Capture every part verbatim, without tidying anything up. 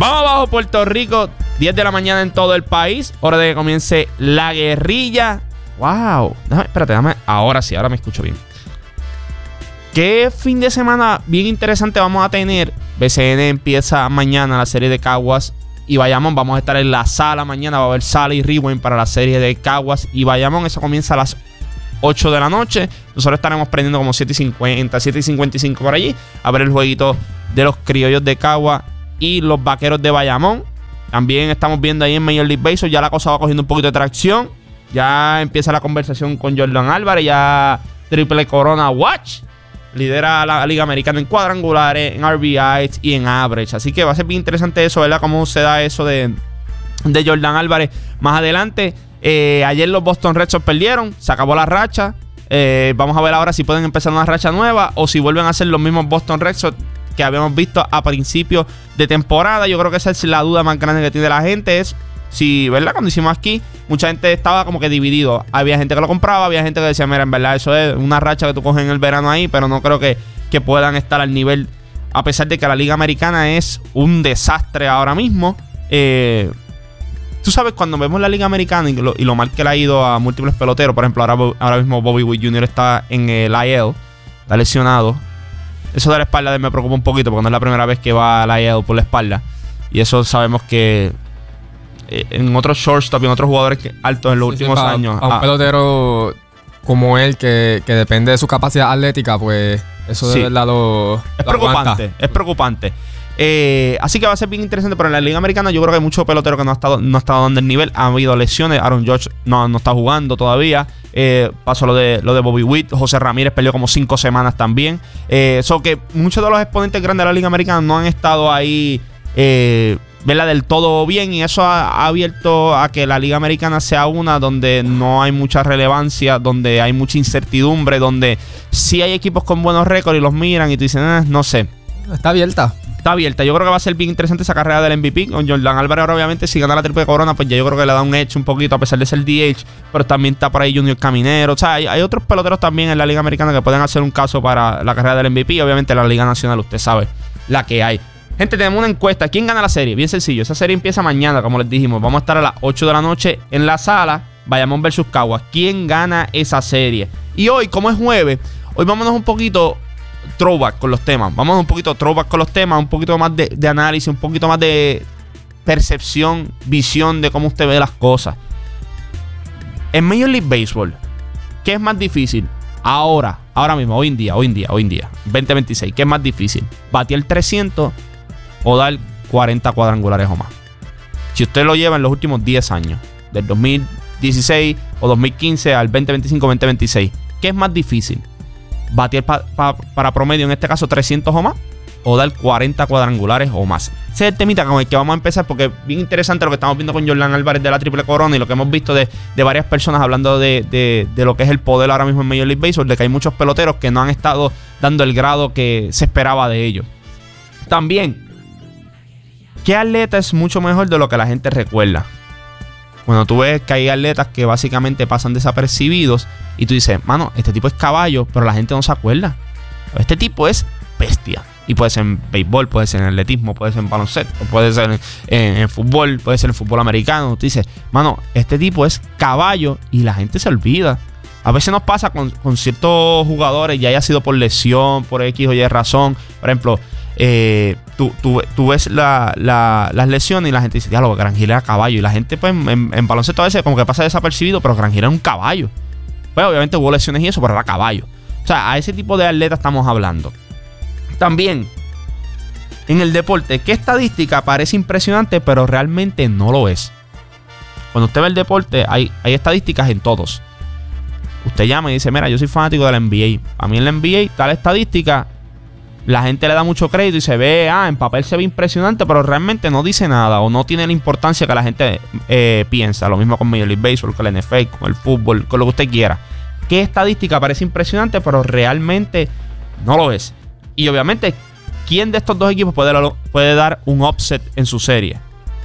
Vamos abajo, Puerto Rico. diez de la mañana en todo el país. Hora de que comience la guerrilla. Wow. Déjame, espérate, déjame. Ahora sí, ahora me escucho bien. ¿Qué fin de semana bien interesante vamos a tener? B C N empieza mañana la serie de Caguas y Bayamón. Vamos a estar en la sala mañana. Va a haber sala y rewind para la serie de Caguas y Bayamón. Eso comienza a las ocho de la noche. Nosotros estaremos prendiendo como siete y cincuenta, siete y cincuenta y cinco por allí a ver el jueguito de los criollos de Caguas y los vaqueros de Bayamón. También estamos viendo ahí en Major League Baseball. Ya la cosa va cogiendo un poquito de tracción. Ya empieza la conversación con Jordan Álvarez. Ya triple corona watch. Lidera la Liga Americana en cuadrangulares, en R B Is y en average. Así que va a ser bien interesante eso, ¿verdad? Cómo se da eso de, de Jordan Álvarez más adelante. Eh, ayer los Boston Red Sox perdieron. Se acabó la racha. Eh, vamos a ver ahora si pueden empezar una racha nueva o si vuelven a ser los mismos Boston Red Sox que habíamos visto a principios de temporada. Yo creo que esa es la duda más grande que tiene la gente. Es si, ¿verdad? Cuando hicimos aquí, mucha gente estaba como que dividido. Había gente que lo compraba, había gente que decía, mira, en verdad eso es una racha que tú coges en el verano ahí, pero no creo que, que puedan estar al nivel, a pesar de que la Liga Americana es un desastre ahora mismo. Eh, tú sabes, cuando vemos la Liga Americana y lo, y lo mal que le ha ido a múltiples peloteros, por ejemplo, ahora, ahora mismo Bobby Witt junior está en el I L, está lesionado. Eso de la espalda me preocupa un poquito porque no es la primera vez que va al I L por la espalda. Y eso sabemos que en otros shortstop y en otros jugadores que, altos en los sí, últimos sí, para, años. A un ah. pelotero como él, que, que depende de su capacidad atlética, pues eso de sí. verdad lo. Es lo preocupante, aguanta. es preocupante. Eh, así que va a ser bien interesante. Pero en la Liga Americana yo creo que hay muchos peloteros que no ha estado, no ha estado dando el nivel. Ha habido lesiones. Aaron Judge no, no está jugando todavía. Eh, pasó lo de, lo de Bobby Witt. José Ramírez perdió como cinco semanas también. Eh, so que muchos de los exponentes grandes de la Liga Americana no han estado ahí. Eh, ¿verdad? Del todo bien, y eso ha, ha abierto a que la Liga Americana sea una donde no hay mucha relevancia, donde hay mucha incertidumbre, donde sí hay equipos con buenos récords y los miran y tú dices, eh, no sé. Está abierta. Está abierta. Yo creo que va a ser bien interesante esa carrera del M V P. Con Jordan Álvarez ahora obviamente si gana la triple corona, pues ya yo creo que le da un edge un poquito a pesar de ser D H, pero también está por ahí Junior Caminero. O sea, hay, hay otros peloteros también en la Liga Americana que pueden hacer un caso para la carrera del M V P. Obviamente la Liga Nacional, usted sabe la que hay. Gente, tenemos una encuesta. ¿Quién gana la serie? Bien sencillo. Esa serie empieza mañana, como les dijimos. Vamos a estar a las ocho de la noche en la sala. Bayamón versus Caguas. ¿Quién gana esa serie? Y hoy, como es jueves, hoy vámonos un poquito throwback con los temas. Vamos un poquito throwback con los temas. Un poquito más de, de análisis. Un poquito más de percepción, visión de cómo usted ve las cosas. En Major League Baseball, ¿qué es más difícil? Ahora, ahora mismo, hoy en día, hoy en día, hoy en día, veinte veintiséis. ¿Qué es más difícil? ¿Batear trescientos o dar cuarenta cuadrangulares o más? Si usted lo lleva en los últimos diez años, del dos mil dieciséis o dos mil quince al veinte veinticinco, veinte veintiséis, ¿qué es más difícil? ¿Batear pa, pa, para promedio, en este caso, trescientos o más? ¿O dar cuarenta cuadrangulares o más? Ese es el temita con el que vamos a empezar, porque es bien interesante lo que estamos viendo con Jordan Álvarez de la triple corona y lo que hemos visto de, de varias personas hablando de, de, de lo que es el poder ahora mismo en Major League Baseball, de que hay muchos peloteros que no han estado dando el grado que se esperaba de ellos. También, ¿qué atleta es mucho mejor de lo que la gente recuerda? Bueno, tú ves que hay atletas que básicamente pasan desapercibidos y tú dices, mano, este tipo es caballo, pero la gente no se acuerda. Este tipo es bestia. Y puede ser en béisbol, puede ser en atletismo, puede ser en baloncesto, puede ser en, en, en fútbol, puede ser en fútbol americano. Tú dices, mano, este tipo es caballo y la gente se olvida. A veces nos pasa con, con ciertos jugadores, ya haya sido por lesión, por X o Y razón. Por ejemplo, eh, tú, tú, tú ves la, la, las lesiones y la gente dice, diálogo, Granjil era caballo. Y la gente, pues, en, en baloncesto a veces como que pasa desapercibido, pero Granjil era un caballo. Pues obviamente hubo lesiones y eso, pero era caballo. O sea, a ese tipo de atleta estamos hablando. También, en el deporte, ¿qué estadística parece impresionante, pero realmente no lo es? Cuando usted ve el deporte, hay, hay estadísticas en todos. Usted llama y dice, mira, yo soy fanático de la N B A. A mí en la N B A, tal estadística, la gente le da mucho crédito y se ve, ah, en papel se ve impresionante, pero realmente no dice nada o no tiene la importancia que la gente eh, piensa. Lo mismo con Major League Baseball, con la N F L, con el fútbol, con lo que usted quiera. ¿Qué estadística parece impresionante, pero realmente no lo es? Y obviamente, ¿quién de estos dos equipos puede, puede dar un upset en su serie?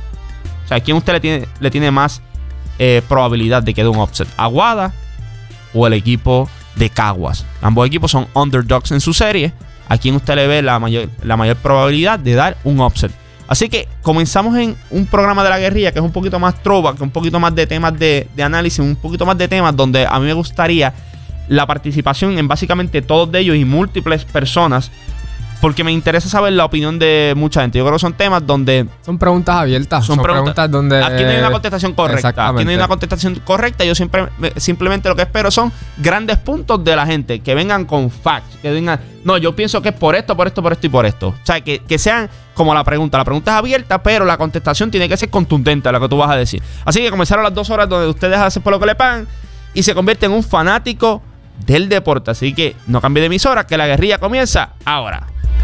O sea, ¿quién usted le tiene, le tiene más eh, probabilidad de que dé un upset? ¿Aguada o el equipo de Caguas? Ambos equipos son underdogs en su serie. ¿A quién usted le ve la mayor, la mayor probabilidad de dar un upset? Así que comenzamos en un programa de la guerrilla que es un poquito más trova, que un poquito más de temas de, de análisis, un poquito más de temas donde a mí me gustaría la participación en básicamente todos de ellos y múltiples personas, porque me interesa saber la opinión de mucha gente. Yo creo que son temas donde... Son preguntas abiertas. Son, son preguntas, preguntas donde... Aquí no hay una contestación correcta. Aquí no hay una contestación correcta. Yo siempre, simplemente lo que espero son grandes puntos de la gente. Que vengan con facts. Que vengan... No, yo pienso que es por esto, por esto, por esto y por esto. O sea, que, que sean como la pregunta. La pregunta es abierta, pero la contestación tiene que ser contundente a lo que tú vas a decir. Así que comenzaron las dos horas donde ustedes hacen por lo que le pagan y se convierte en un fanático del deporte. Así que no cambie de emisora, que la guerrilla comienza ahora.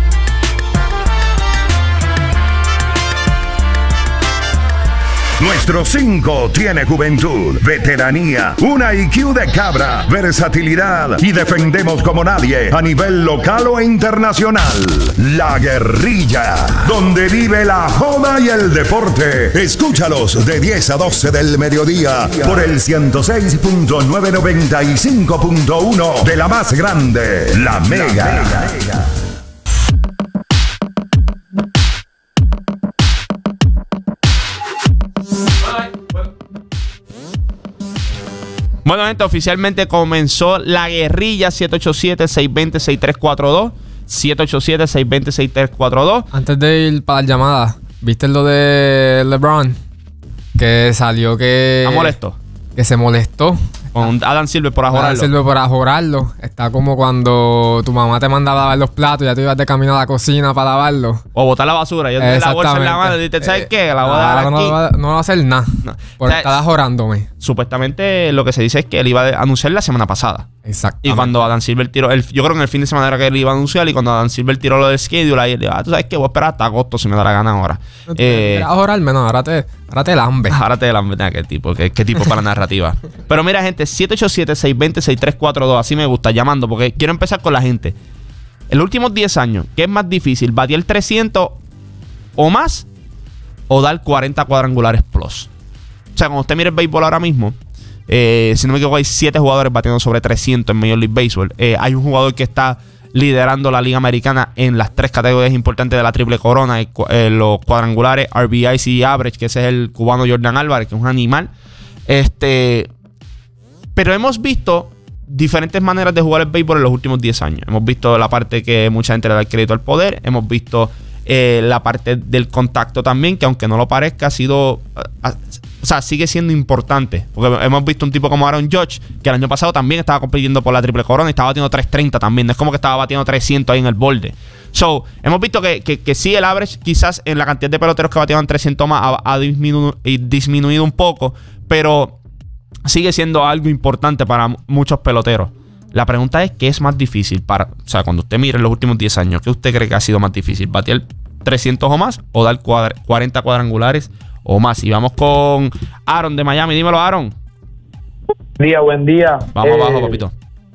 Nuestro cinco tiene juventud, veteranía, una I Q de cabra, versatilidad y defendemos como nadie a nivel local o internacional. La Guerrilla, donde vive la joda y el deporte. Escúchalos de diez a doce del mediodía por el ciento seis punto novecientos noventa y cinco punto uno de la más grande, La Mega. La Mega. Bueno, gente, oficialmente comenzó la guerrilla. Siete ocho siete, seis dos cero, seis tres cuatro dos siete ocho siete, seis dos cero, seis tres cuatro dos. Antes de ir para la llamada, ¿viste lo de LeBron? Que salió que... ¿Está molesto? Que se molestó con Adam Silver por ajorarlo. Adam Silver por ajorarlo. Está como cuando tu mamá te manda a lavar los platos y ya tú ibas de camino a la cocina para lavarlo. O botar la basura. Yo tengo la bolsa en la mano y dices, ¿sabes qué? La voy a dar no, aquí. No, no va a hacer nada. No. Por estar ajorándome. Supuestamente lo que se dice es que él iba a anunciar la semana pasada. Exacto. Y cuando Adam Silver tiró, el, yo creo que en el fin de semana era que él iba a anunciar. Y cuando Adam Silver tiró lo del schedule, ahí él dijo, ah, tú sabes que voy a esperar hasta agosto si me da la gana ahora. No, eh, a ajorarme, no, ahora te, ahora te lambe. Ahora te lambe. ¿Qué tipo? ¿Qué, qué tipo para la narrativa? Pero mira, gente, siete ocho siete, seis dos cero, seis tres cuatro dos. Así me gusta, llamando, porque quiero empezar con la gente. En los últimos diez años, ¿qué es más difícil? ¿Batear trescientos o más? ¿O dar cuarenta cuadrangulares plus? O sea, cuando usted mire el béisbol ahora mismo, eh, si no me equivoco, hay siete jugadores batiendo sobre trescientos en Major League Baseball. Eh, hay un jugador que está liderando la Liga Americana en las tres categorías importantes de la triple corona, eh, eh, los cuadrangulares, R B Is y average, que ese es el cubano Jordan Álvarez, que es un animal. Este... Pero hemos visto diferentes maneras de jugar el béisbol en los últimos diez años. Hemos visto la parte que mucha gente le da el crédito al poder. Hemos visto eh, la parte del contacto también, que aunque no lo parezca, ha sido... Uh, uh, o sea, sigue siendo importante. Porque hemos visto un tipo como Aaron Judge, que el año pasado también estaba compitiendo por la triple corona y estaba batiendo trescientos treinta también. No es como que estaba batiendo trescientos ahí en el borde. So, hemos visto que, que, que sí, el average quizás en la cantidad de peloteros que bateaban trescientos más ha, ha disminu disminuido un poco, pero... sigue siendo algo importante para muchos peloteros. La pregunta es, ¿qué es más difícil? Para, o sea, cuando usted mire en los últimos diez años, ¿qué usted cree que ha sido más difícil? ¿Batear trescientos o más? ¿O dar cuarenta cuadrangulares o más? Y vamos con Aaron de Miami. Dímelo, Aaron. Buen día, buen día. Vamos eh, abajo, papito.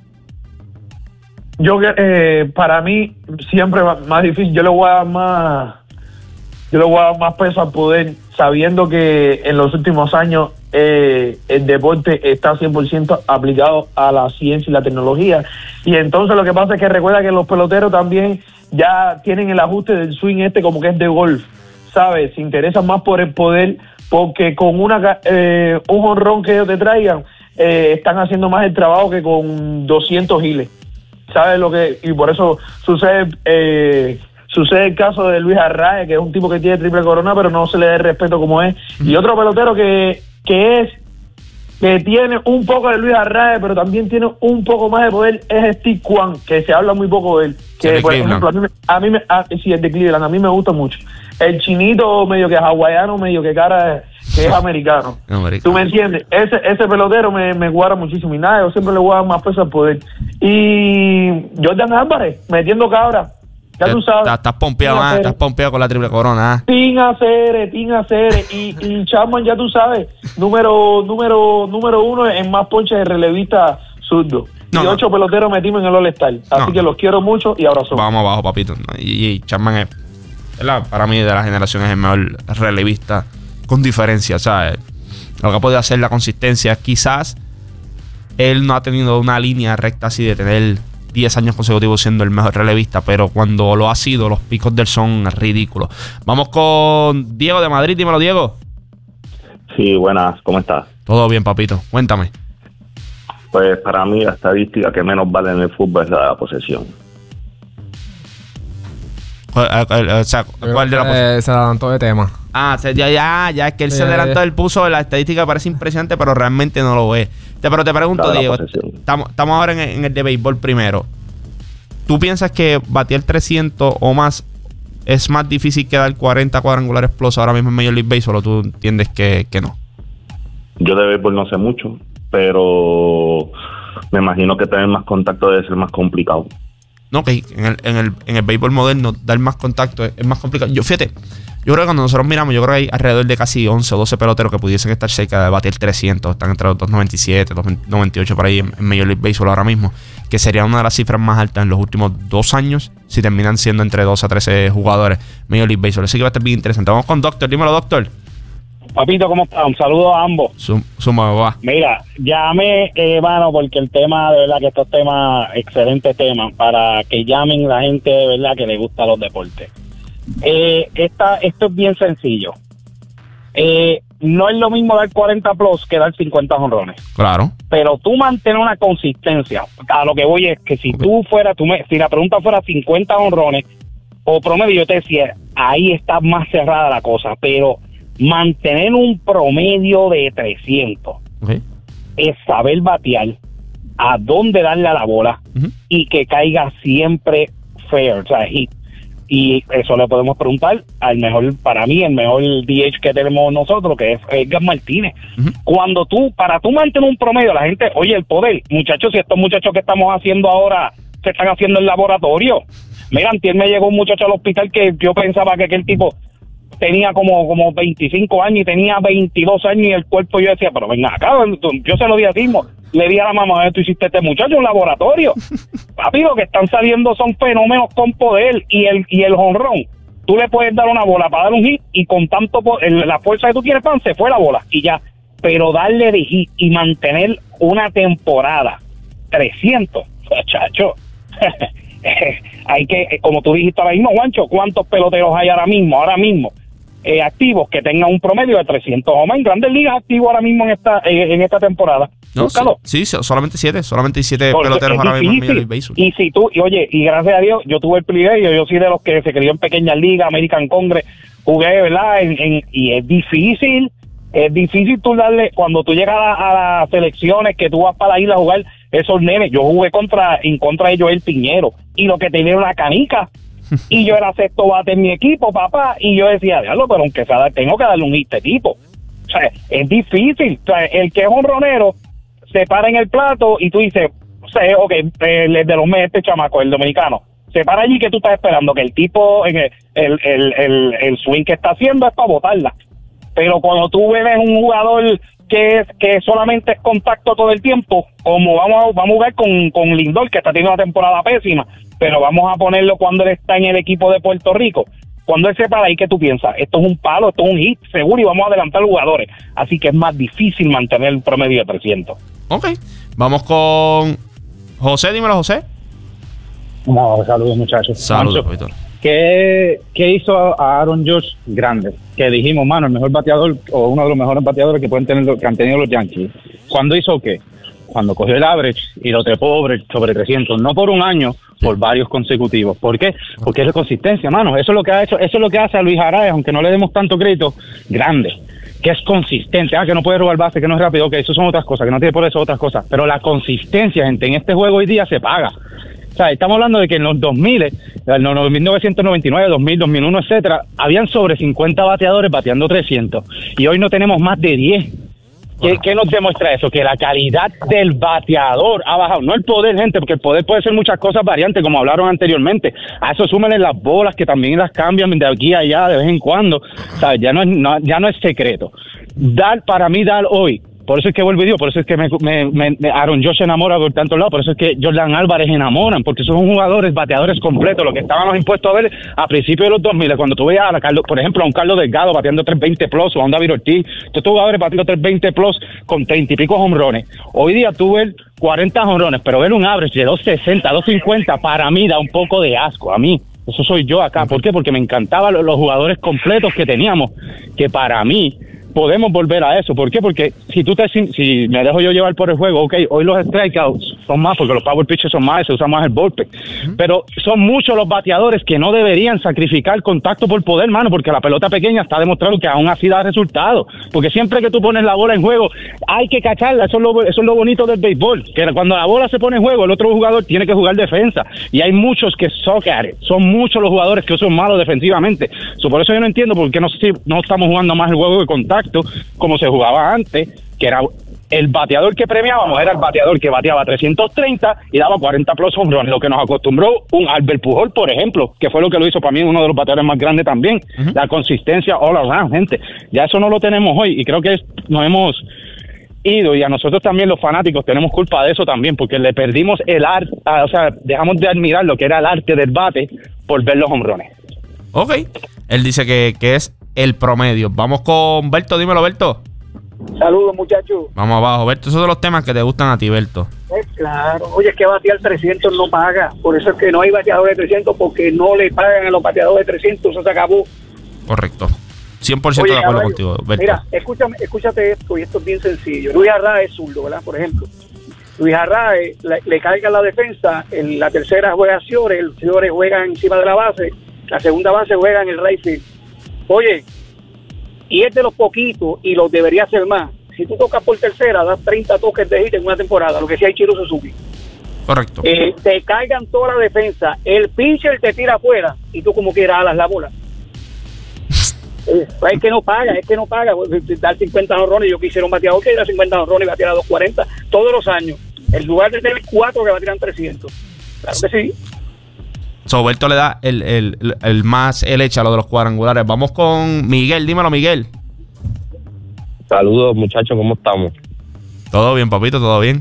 Yo, eh, para mí, siempre más difícil. Yo le voy a dar más... Yo le voy a dar más peso al poder, sabiendo que en los últimos años eh, el deporte está cien por ciento aplicado a la ciencia y la tecnología. Y entonces lo que pasa es que recuerda que los peloteros también ya tienen el ajuste del swing este como que es de golf, ¿sabes? Se interesan más por el poder, porque con una eh, un jonrón que ellos te traigan, eh, están haciendo más el trabajo que con doscientos giles. ¿Sabes lo que? Y por eso sucede... Eh, Sucede el caso de Luis Arraez, que es un tipo que tiene triple corona, pero no se le da el respeto como es. Y otro pelotero que, que es, que tiene un poco de Luis Arraez, pero también tiene un poco más de poder, es Steve Kwan, que se habla muy poco de él. Que, por ejemplo, a mí, a mí me, a, sí, es de Cleveland, a mí me gusta mucho. El chinito medio que es hawaiano, medio que cara que es americano. americano. ¿Tú me entiendes? Ese ese pelotero me, me guarda muchísimo. Y nada, yo siempre le voy a dar más peso al poder. Y Jordan Álvarez, metiendo cabra. Ya tú sabes. Estás pompeado, ah, estás pompeado con la triple corona. Ah. Tin hacer, tin hacer. Y, y Chapman, ya tú sabes, número número número uno en más ponches de relevista zurdo. No, y ocho no. peloteros metimos en el All-Star. Así no. que los quiero mucho y abrazo. Vamos abajo, papito. Y, y Chapman es, ¿verdad? Para mí, de la generación, es el mejor relevista con diferencia. ¿Sabes? Lo que puede hacer la consistencia. Quizás él no ha tenido una línea recta así de tener diez años consecutivos siendo el mejor relevista, pero cuando lo ha sido, los picos de él son ridículos. Vamos con Diego de Madrid. Dímelo, Diego. Sí, buenas, ¿cómo estás? Todo bien, papito. Cuéntame. Pues para mí la estadística que menos vale en el fútbol es la de la posesión. O sea, ¿cuál de la posesión? Eh, se adelantó de tema. Ah, ya, ya, ya, es que él se Eh. adelantó, él puso la estadística, parece impresionante, pero realmente no lo es. Te, pero te pregunto, Claro, la Diego, posesión. estamos estamos ahora en, en el de béisbol primero. ¿Tú piensas que batear trescientos o más es más difícil que dar cuarenta cuadrangulares plus ahora mismo en Major League Baseball, o tú entiendes que, que no? Yo de béisbol no sé mucho, pero me imagino que tener más contacto debe ser más complicado. No, que en el, en el, en el béisbol moderno dar más contacto es, es más complicado. Yo, fíjate, yo creo que cuando nosotros miramos, yo creo que hay alrededor de casi once o doce peloteros que pudiesen estar cerca de batir trescientos. Están entre los dos noventa y siete, dos noventa y ocho por ahí en, en Major League Baseball ahora mismo, que sería una de las cifras más altas en los últimos dos años si terminan siendo entre doce a trece jugadores Major League Baseball. Así que va a estar bien interesante. Vamos con Doctor. Dímelo, Doctor. Papito, ¿cómo estás? Un saludo a ambos. Sum, suma, va. Mira, llame, eh, mano, porque el tema, de verdad que estos temas, excelentes temas, para que llamen la gente de verdad que le gusta los deportes. Eh, esta, esto es bien sencillo. Eh, no es lo mismo dar cuarenta plus que dar cincuenta jonrones. Claro. Pero tú mantener una consistencia. A lo que voy es que si tú fuera, tú me, si la pregunta fuera cincuenta jonrones o promedio, yo te decía, ahí está más cerrada la cosa, pero mantener un promedio de trescientos Okay. es saber batear, a dónde darle a la bola Uh-huh. y que caiga siempre fair, o sea, hit. Y eso le podemos preguntar al mejor, para mí, el mejor D H que tenemos nosotros, que es Edgar Martínez. Uh-huh. Cuando tú, para tú mantener un promedio, la gente, oye, el poder, muchachos, si estos muchachos que estamos haciendo ahora se están haciendo en laboratorio. Mira, antier me llegó un muchacho al hospital que yo pensaba que aquel tipo tenía como, como veinticinco años y tenía veintidós años y el cuerpo, yo decía, pero venga acá, yo se lo di a mismo, le di a la mamá, tú hiciste este muchacho en un laboratorio. Papi, lo que están saliendo son fenómenos con poder y el y el jonrón. Tú le puedes dar una bola para dar un hit y con tanto po- el, la fuerza que tú quieres, pan, se fue la bola y ya. Pero darle de hit y mantener una temporada trescientos, muchacho. Hay que, como tú dijiste ahora mismo, Juancho, ¿cuántos peloteros hay ahora mismo, ahora mismo, eh, activos que tengan un promedio de trescientos o más en Grandes Ligas activos ahora mismo en esta eh, en esta temporada? No, Búscalo. sí, sí, solamente siete, solamente siete Porque peloteros es ahora mismo en Major League difícil. Baseball. Y si tú, y oye, y gracias a Dios, yo tuve el privilegio, yo soy de los que se crió en pequeñas ligas, American Congress, jugué, ¿verdad? En, en, y es difícil, es difícil tú darle, cuando tú llegas a, a las selecciones, que tú vas para la isla a jugar, esos nenes, yo jugué contra, en contra de Joel Piñero, y lo que tenía era una canica, y yo era sexto bate en mi equipo, papá, y yo decía, diablo, pero aunque sea, tengo que darle un hit a este tipo. O sea, es difícil, o sea, el que es honronero se para en el plato y tú dices, o sea, ok, el, el de los meses, este chamaco, el dominicano, se para allí que tú estás esperando que el tipo, en el, el, el, el, el swing que está haciendo es para botarla. Pero cuando tú ves un jugador que es que solamente es contacto todo el tiempo, como vamos a, vamos a jugar con, con Lindor, que está teniendo una temporada pésima, pero vamos a ponerlo cuando él está en el equipo de Puerto Rico. Cuando él se para ahí, ¿qué tú piensas? Esto es un palo, esto es un hit, seguro, y vamos a adelantar jugadores. Así que es más difícil mantener el promedio de trescientos. Ok, vamos con José. Dímelo, José. No, saludos muchachos. Saludos, Mancho, Víctor. ¿qué, ¿Qué hizo a Aaron Judge grande? Que dijimos, mano, el mejor bateador o uno de los mejores bateadores que pueden tener que han tenido los Yankees. ¿Cuándo hizo qué? Cuando cogió el average y lo trepó sobre, sobre trescientos, no por un año, por varios consecutivos. ¿Por qué? Porque es la consistencia, mano. Eso es lo que ha hecho, eso es lo que hace a Luis Arraez, aunque no le demos tanto crédito, grande. Que es consistente, ah, que no puede robar base, que no es rápido, ok, eso son otras cosas, que no tiene por eso otras cosas. Pero la consistencia, gente, en este juego hoy día se paga. O sea, estamos hablando de que en los dos mil, en los mil novecientos noventa y nueve, dos mil, dos mil uno, etcétera, habían sobre cincuenta bateadores bateando trescientos. Y hoy no tenemos más de diez. ¿Qué, ¿Qué nos demuestra eso? Que la calidad del bateador ha bajado. No el poder, gente, porque el poder puede ser muchas cosas variantes, como hablaron anteriormente. A eso súmenle las bolas, que también las cambian de aquí a allá de vez en cuando. ¿Sabes? Ya no es, no, ya no es secreto. Dar, para mí, dar hoy Por eso es que vuelvo y digo, por eso es que me, me, me Aaron Judge enamora por tantos lados, por eso es que Jordan Álvarez enamoran, porque son jugadores, bateadores completos, lo que estábamos impuestos a ver a principios de los dos mil, cuando tú veías, a Carlos, por ejemplo, a un Carlos Delgado bateando tres veinte plus, o a un David Ortiz, todos estos jugadores bateando tres veinte plus con treinta y pico jonrones. Hoy día tú ves cuarenta jonrones, pero ver un average de dos sesenta, dos cincuenta, para mí da un poco de asco, a mí. Eso soy yo acá. ¿Por qué? Porque me encantaban los, los jugadores completos que teníamos, que para mí podemos volver a eso. ¿Por qué? Porque si tú te si me dejo yo llevar por el juego, ok, hoy los strikeouts son más porque los power pitches son más, se usa más el bullpen, uh-huh. pero son muchos los bateadores que no deberían sacrificar contacto por poder, mano, porque la pelota pequeña está demostrado que aún así da resultados, porque siempre que tú pones la bola en juego hay que cacharla. Eso es lo, eso es lo bonito del béisbol, que cuando la bola se pone en juego el otro jugador tiene que jugar defensa, y hay muchos que suck at it. Son muchos los jugadores que son malos defensivamente. So, por eso yo no entiendo por qué no, si no estamos jugando más el juego de contacto como se jugaba antes, que era el bateador que premiábamos, era el bateador que bateaba trescientos treinta y daba cuarenta plus home runs, lo que nos acostumbró un Albert Pujol, por ejemplo, que fue lo que lo hizo para mí uno de los bateadores más grandes también. Uh-huh. La consistencia all around, gente. Ya eso no lo tenemos hoy, y creo que es, nos hemos ido, y a nosotros también los fanáticos tenemos culpa de eso también, porque le perdimos el arte, o sea, dejamos de admirar lo que era el arte del bate por ver los home runs. Ok, él dice que, que es el promedio. Vamos con Berto, dímelo, Berto. Saludos, muchachos. Vamos abajo, Berto. Esos son los temas que te gustan a ti, Berto. Eh, claro. Oye, es que batear trescientos no paga. Por eso es que no hay bateadores de trescientos, porque no le pagan a los bateadores de trescientos. Eso se acabó. Correcto. cien por ciento Oye, de acuerdo caballo, contigo, Berto. Mira, escúchame, escúchate esto, y esto es bien sencillo. Luis Arraez es zurdo, ¿verdad? Por ejemplo. Luis Arraez le, le carga la defensa. En la tercera juega Ciores. El Ciores juega encima de la base. La segunda base juega en el right field. Oye, y es de los poquitos, y los debería hacer más. Si tú tocas por tercera, das treinta toques de hit en una temporada, lo que sí hay Chiro Suzuki. Correcto. Eh, te cargan toda la defensa, el pitcher te tira afuera, y tú como quieras alas la bola. eh, es que no paga, es que no paga. Dar cincuenta jonrones, yo quisiera un bateador que diera cincuenta jonrones y bateara doscientos cuarenta todos los años, en lugar de tener cuatro que batearan trescientos. Claro que sí. So, Berto le da el, el, el más el hecha a lo de los cuadrangulares. Vamos con Miguel, dímelo, Miguel. Saludos, muchachos, ¿cómo estamos? Todo bien, papito, todo bien.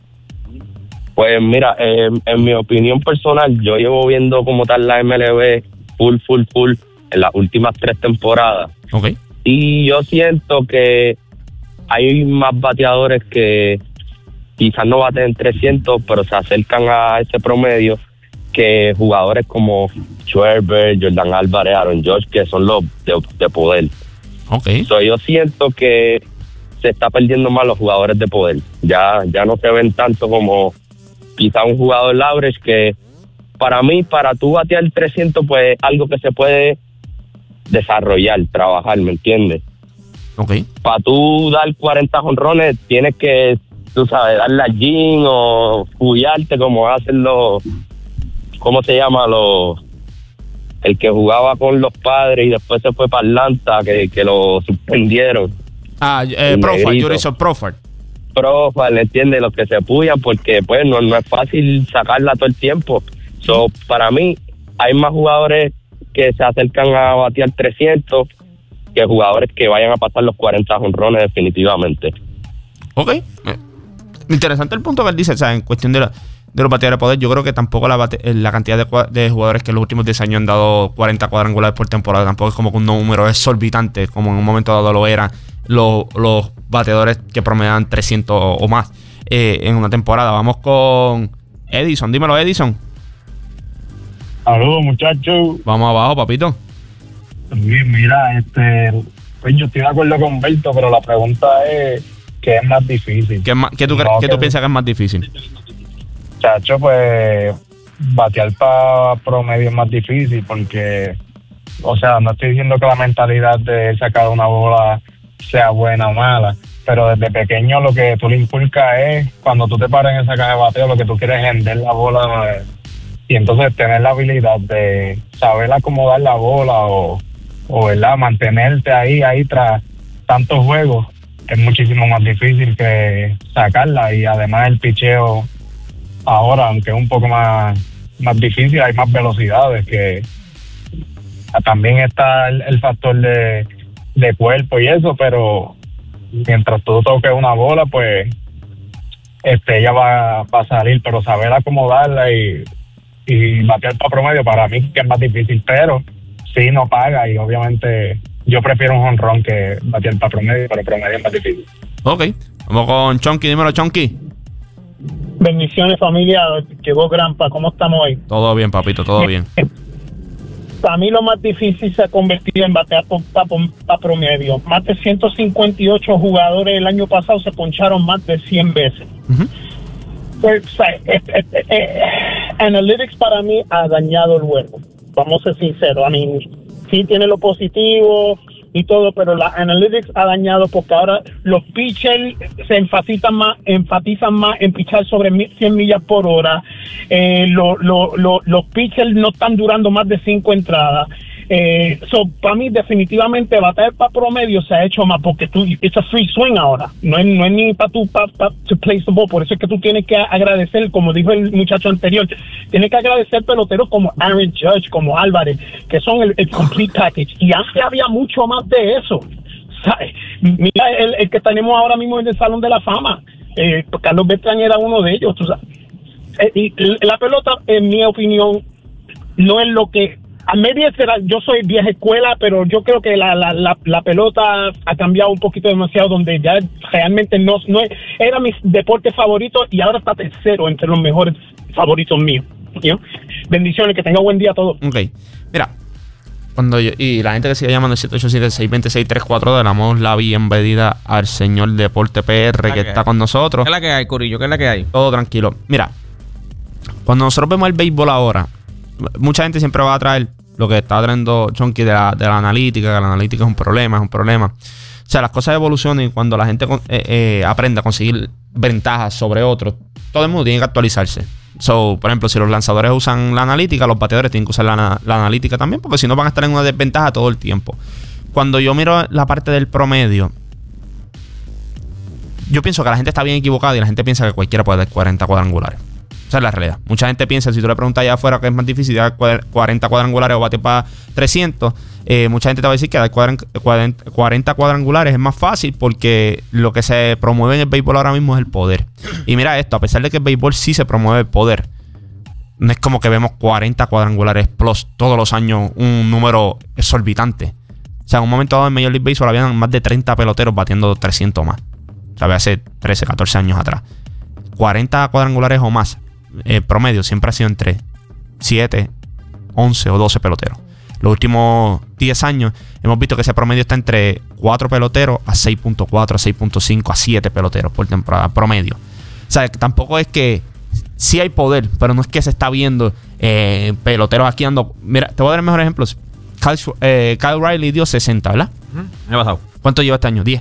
Pues mira, eh, en mi opinión personal, yo llevo viendo como tal la M L B full, full, full en las últimas tres temporadas. Ok. Y yo siento que hay más bateadores que quizás no baten trescientos, pero se acercan a ese promedio, que jugadores como Schwarber, Jordan Álvarez, Aaron Judge, que son los de, de poder. Okay. So, yo siento que se está perdiendo más los jugadores de poder. Ya, ya no se ven tanto como quizá un jugador average, que para mí, para tú batear trescientos, pues algo que se puede desarrollar, trabajar, ¿me entiendes? Okay. Para tú dar cuarenta jonrones, tienes que, tú sabes, darle al gym o cuidarte como hacen los... ¿Cómo se llama? Los, el que jugaba con los Padres y después se fue para Atlanta, que, que lo suspendieron. Ah, eh, Profile, Jurickson Profile. Profile, ¿entiendes? Los que se puyan, porque pues no, no es fácil sacarla todo el tiempo. So, para mí, hay más jugadores que se acercan a batear trescientos que jugadores que vayan a pasar los cuarenta jonrones definitivamente. Ok. Eh, interesante el punto que él dice, o sea, en cuestión de la... de los bateadores de poder. Yo creo que tampoco la, bate, la cantidad de, de jugadores que en los últimos diez años han dado cuarenta cuadrangulares por temporada tampoco es como que un número exorbitante, como en un momento dado lo eran los, los bateadores que promedian trescientos o, o más eh, en una temporada. Vamos con Edison, dímelo, Edison. Saludos, muchachos. Vamos abajo, papito. Bien, mira, este, pues yo estoy de acuerdo con Berto, pero la pregunta es ¿qué es más difícil? ¿Qué, más, qué, tú, no, ¿qué tú piensas que es más difícil? Chacho, pues batear para promedio es más difícil porque, o sea, no estoy diciendo que la mentalidad de sacar una bola sea buena o mala, pero desde pequeño lo que tú le inculcas es, cuando tú te paras en esa caja de bateo, lo que tú quieres es vender la bola, eh, y entonces tener la habilidad de saber acomodar la bola o, o ¿verdad? Mantenerte ahí, ahí tras tantos juegos es muchísimo más difícil que sacarla, y además el picheo ahora, aunque es un poco más, más difícil, hay más velocidades, que también está el, el factor de, de cuerpo y eso, pero mientras tú toques una bola, pues este ella va, va a salir, pero saber acomodarla y, y batear para promedio para mí que es más difícil, pero sí no paga y obviamente yo prefiero un jonrón que batear para promedio, pero promedio es más difícil. Ok, vamos con Chonky, dímelo Chonky. Bendiciones familia, llegó Granpa, ¿cómo estamos hoy? Todo bien, papito, todo bien. Para mí lo más difícil se ha convertido en batear para pa promedio. Más de ciento cincuenta y ocho jugadores el año pasado se poncharon más de cien veces. Uh-huh. Pues, o sea, eh, eh, eh, Analytics para mí ha dañado el juego. Vamos a ser sinceros. I mean, sí tiene lo positivo y todo, pero la Analytics ha dañado porque ahora los pitchers se enfatizan más, enfatizan más en pichar sobre cien millas por hora. Eh, lo, lo, lo, los pitchers no están durando más de cinco entradas. Eh, so, para mí definitivamente batear para promedio se ha hecho más porque tú, it's a free swing ahora, no es, no es ni para tú para pa, to place the ball. Por eso es que tú tienes que agradecer, como dijo el muchacho anterior, tienes que agradecer peloteros como Aaron Judge, como Álvarez, que son el, el complete package, y antes había mucho más de eso, ¿sabes? Mira el, el que tenemos ahora mismo en el Salón de la Fama, eh, Carlos Beltrán era uno de ellos, tú sabes. Eh, y la pelota, en mi opinión, no es lo que a media será, yo soy vieja escuela, pero yo creo que la, la, la, la pelota ha cambiado un poquito demasiado, donde ya realmente no, no es, era mi deporte favorito y ahora está tercero entre los mejores favoritos míos. ¿No? Bendiciones, que tenga buen día a todos. Ok, mira, cuando yo, y la gente que sigue llamando el siete ocho siete, seis dos seis, tres cuatro dos, le damos la bienvenida al señor Deporte P R que, que está hay? con nosotros. ¿Qué es la que hay, Corillo? ¿Qué es la que hay? Todo tranquilo. Mira, cuando nosotros vemos el béisbol ahora, mucha gente siempre va a traer lo que está trayendo Chonky de la, de la analítica, que la analítica es un problema, es un problema. O sea, las cosas evolucionan y cuando la gente eh, eh, aprende a conseguir ventajas sobre otros, todo el mundo tiene que actualizarse. So, por ejemplo, si los lanzadores usan la analítica, los bateadores tienen que usar la, la analítica también, porque si no van a estar en una desventaja todo el tiempo. Cuando yo miro la parte del promedio, yo pienso que la gente está bien equivocada y la gente piensa que cualquiera puede dar cuarenta cuadrangulares. Esa es la realidad. Mucha gente piensa, si tú le preguntas allá afuera que es más difícil dar cuarenta cuadrangulares o batir para trescientos, eh, mucha gente te va a decir que dar cuarenta cuadrangulares es más fácil porque lo que se promueve en el béisbol ahora mismo es el poder. Y mira esto, a pesar de que el béisbol sí se promueve el poder, no es como que vemos cuarenta cuadrangulares plus todos los años, un número exorbitante. O sea, en un momento dado en Major League Baseball habían más de treinta peloteros batiendo trescientos más. O sea, hace trece, catorce años atrás. cuarenta cuadrangulares o más. El promedio siempre ha sido entre siete, once o doce peloteros. Los últimos diez años hemos visto que ese promedio está entre cuatro peloteros a seis punto cuatro, a seis punto cinco, a siete peloteros por temporada promedio. O sea, tampoco es que sí hay poder, pero no es que se está viendo eh, peloteros aquí ando. Mira, te voy a dar el mejor ejemplo. Kyle, eh, Kyle Riley dio sesenta, ¿verdad? ¿Qué ha pasado? ¿Cuánto lleva este año? diez.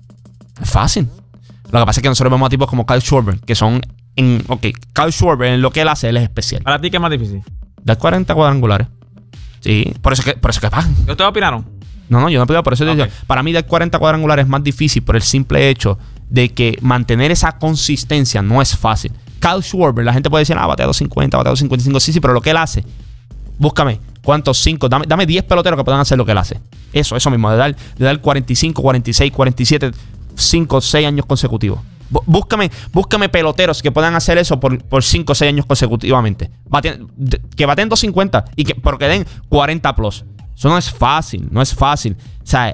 Es fácil. Lo que pasa es que nosotros vemos a tipos como Kyle Schwarber, que son en, ok, Kyle Schwarber en lo que él hace, él es especial. ¿Para ti qué es más difícil? Dar cuarenta cuadrangulares. Sí, por eso que, por eso que pagan. ¿Y ustedes opinaron? No, no, yo no opino, por eso okay. Yo, para mí dar cuarenta cuadrangulares es más difícil por el simple hecho de que mantener esa consistencia no es fácil. Kyle Schwarber, la gente puede decir, ah, batea doscientos cincuenta, batea doscientos cincuenta y cinco, sí, sí, pero lo que él hace, búscame, ¿cuántos? cinco, dame, dame diez peloteros que puedan hacer lo que él hace. Eso, eso mismo, de dar, de dar cuarenta y cinco, cuarenta y seis, cuarenta y siete, cinco, seis años consecutivos. Búscame, búscame peloteros que puedan hacer eso por, por cinco o seis años consecutivamente. Baten, que baten doscientos cincuenta y que, pero que den cuarenta plus. Eso no es fácil, no es fácil. O sea,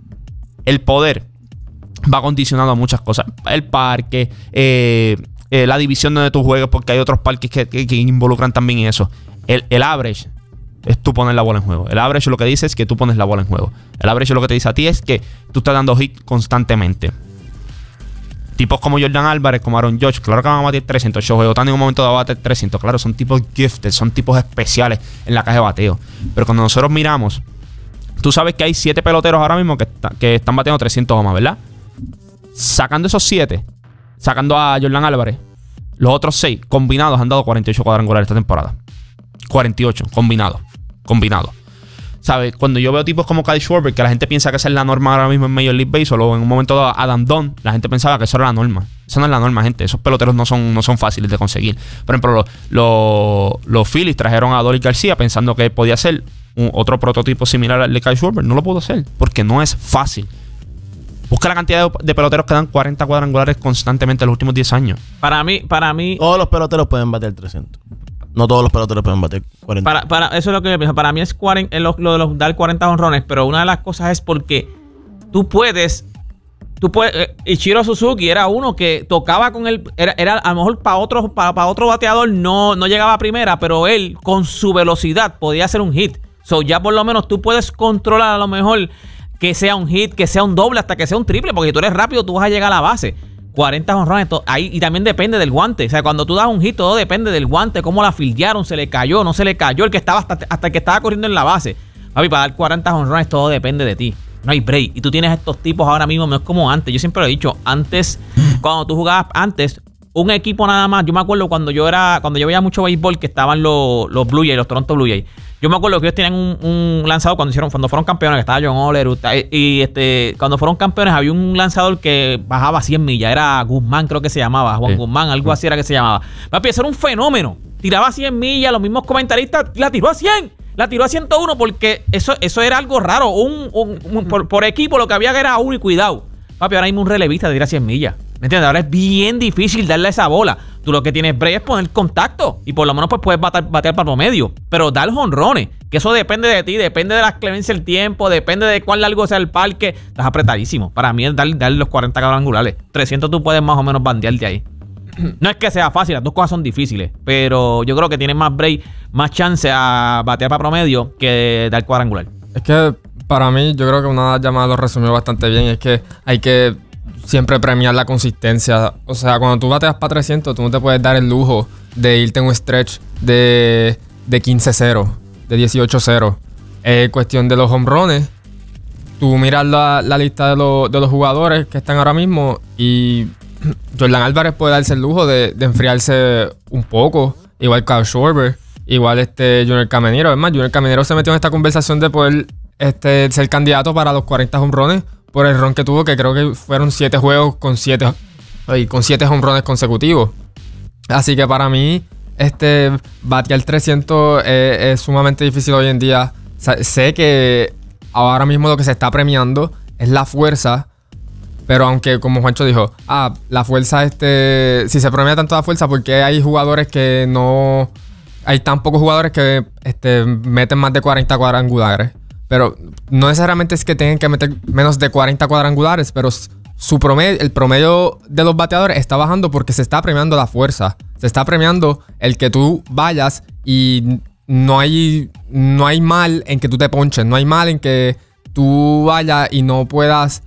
el poder va condicionado a muchas cosas. El parque, eh, eh, la división donde tú juegas, porque hay otros parques que, que, que involucran también eso. El, el average es tú poner la bola en juego. El average lo que dice es que tú pones la bola en juego. El average lo que te dice a ti es que tú estás dando hit constantemente. Tipos como Jordan Álvarez, como Aaron Judge, claro que van a batir trescientos. Shohei Ohtani en un momento va a batir trescientos. Claro, son tipos gifted, son tipos especiales en la caja de bateo. Pero cuando nosotros miramos, tú sabes que hay siete peloteros ahora mismo que, está, que están bateando trescientos o más, ¿verdad? Sacando esos siete, sacando a Jordan Álvarez, los otros seis combinados han dado cuarenta y ocho cuadrangulares esta temporada. cuarenta y ocho combinados. Combinados. ¿Sabes? Cuando yo veo tipos como Kyle Schwarber, que la gente piensa que esa es la norma ahora mismo en Major League Baseball, o en un momento dado Adam Dunn, la gente pensaba que eso era la norma. Eso no es la norma, gente. Esos peloteros no son, no son fáciles de conseguir. Por ejemplo, los, los, los Phillies trajeron a Adolis García pensando que podía ser un, otro prototipo similar al de Kyle Schwarber. No lo pudo hacer, porque no es fácil. Busca la cantidad de, de peloteros que dan cuarenta cuadrangulares constantemente en los últimos diez años. Para mí, para mí... Todos los peloteros pueden bater trescientos. No todos los peloteros pueden bater cuarenta. Para, para, eso es lo que yo pienso. Para mí es cuarenta, lo, lo de los dar cuarenta honrones, pero una de las cosas es porque tú puedes... Tú puedes, eh, Ichiro Suzuki era uno que tocaba con él, era, era a lo mejor para otro, para, para otro bateador no, no llegaba a primera, pero él con su velocidad podía hacer un hit. So ya por lo menos tú puedes controlar a lo mejor que sea un hit, que sea un doble, hasta que sea un triple, porque si tú eres rápido tú vas a llegar a la base. cuarenta honrones, ahí, y también depende del guante. O sea, cuando tú das un hit, todo depende del guante, cómo la fildearon, se le cayó, no se le cayó, el que estaba hasta, hasta el que estaba corriendo en la base. Papi, para dar cuarenta honrones todo depende de ti. No hay break. Y tú tienes estos tipos ahora mismo, no es como antes. Yo siempre lo he dicho, antes, cuando tú jugabas antes, un equipo nada más. Yo me acuerdo cuando yo era, cuando yo veía mucho béisbol, que estaban los, los Blue Jays, los Toronto Blue Jays. Yo me acuerdo que ellos tenían un, un lanzador cuando hicieron, cuando fueron campeones, que estaba John Oler, y este, cuando fueron campeones había un lanzador que bajaba cien millas, era Guzmán, creo que se llamaba, Juan sí. Guzmán, algo así era que se llamaba. Papi, eso era un fenómeno. Tiraba cien millas, los mismos comentaristas la tiró a cien. La tiró a ciento uno porque eso, eso era algo raro. Un, un, un, por, por equipo lo que había que era uno y cuidado. Papi, ahora mismo un relevista tira cien millas. ¿Me entiendes? Ahora es bien difícil darle esa bola. Tú lo que tienes break es poner contacto. Y por lo menos pues puedes batear, batear para promedio. Pero dar jonrones. Que eso depende de ti. Depende de la clemencia del tiempo. Depende de cuán largo sea el parque. Estás apretadísimo. Para mí es dar, dar los cuarenta cuadrangulares. trescientos tú puedes más o menos bandear de ahí. No es que sea fácil, las dos cosas son difíciles, pero yo creo que tienen más break, más chance a batear para promedio que dar cuadrangular. Es que para mí, yo creo que una de las llamadas lo resumió bastante bien, es que hay que siempre premiar la consistencia. O sea, cuando tú bateas para trescientos, tú no te puedes dar el lujo de irte en un stretch de, de quince cero, de dieciocho cero. Es cuestión de los home runs. Tú miras la, la lista de, lo, de los jugadores que están ahora mismo y Jordan Álvarez puede darse el lujo de, de enfriarse un poco. Igual Kyle Schwarber, igual este Junior Caminero. Es más, Junior Caminero se metió en esta conversación de poder este, ser candidato para los cuarenta home runs por el run que tuvo, que creo que fueron siete juegos con siete, ay, con siete home runs consecutivos. Así que para mí, este batear trescientos es, es sumamente difícil hoy en día. O sea, sé que ahora mismo lo que se está premiando es la fuerza. Pero aunque, como Juancho dijo, ah, la fuerza, este, si se premia tanto la fuerza, porque hay jugadores que no, hay tan pocos jugadores que este, meten más de cuarenta cuadrangulares. Pero no necesariamente es que tengan que meter menos de cuarenta cuadrangulares, pero su promedio, el promedio de los bateadores está bajando porque se está premiando la fuerza. Se está premiando el que tú vayas y no hay, no hay mal en que tú te ponches. No hay mal en que tú vayas y no puedas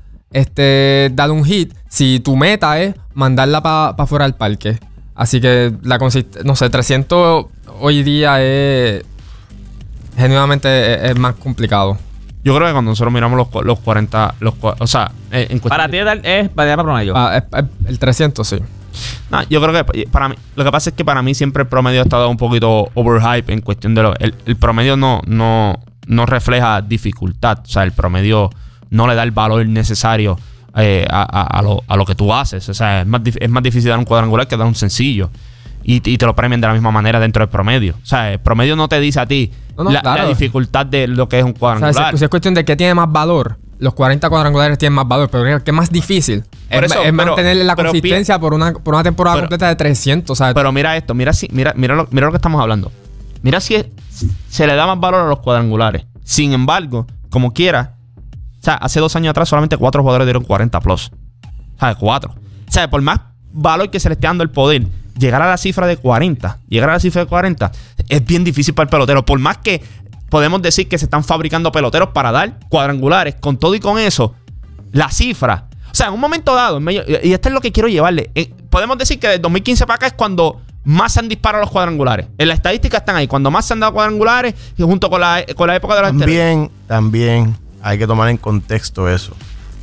Este, dar un hit si tu meta es mandarla para pa fuera del parque. Así que la consist- no sé, trescientos hoy día es genuinamente es, es más complicado. Yo creo que cuando nosotros miramos los, los cuarenta, los, o sea, en cuestión para ti es batear para promedio. Ah, es, es, el trescientos, sí. No, yo creo que para mí, lo que pasa es que para mí siempre el promedio ha estado un poquito overhype en cuestión de lo, el, el promedio no, no, no refleja dificultad. O sea, el promedio no le da el valor necesario eh, a, a, a, lo, a lo que tú haces. O sea, es más, es más difícil dar un cuadrangular que dar un sencillo. Y, y te lo premian de la misma manera dentro del promedio. O sea, el promedio no te dice a ti no, no, la, claro. la dificultad de lo que es un cuadrangular. O sea, si es cuestión de qué tiene más valor. Los cuarenta cuadrangulares tienen más valor, pero ¿qué es más difícil? Es, eso, es mantenerle la consistencia por una, por una temporada pero, completa de trescientos. ¿Sabes? Pero mira esto, mira, si, mira, mira, lo, mira lo que estamos hablando. Mira si es, se le da más valor a los cuadrangulares. Sin embargo, como quiera, o sea, hace dos años atrás solamente cuatro jugadores dieron cuarenta plus. O sea, cuatro. O sea, por más valor que se le esté dando el poder, llegar a la cifra de cuarenta, llegar a la cifra de cuarenta, es bien difícil para el pelotero. Por más que podemos decir que se están fabricando peloteros para dar cuadrangulares, con todo y con eso, la cifra. O sea, en un momento dado, en medio, y esto es lo que quiero llevarle, eh, podemos decir que desde dos mil quince para acá es cuando más se han disparado los cuadrangulares. En la estadística están ahí. Cuando más se han dado cuadrangulares, y junto con la, con la época de los También, también hay que tomar en contexto eso.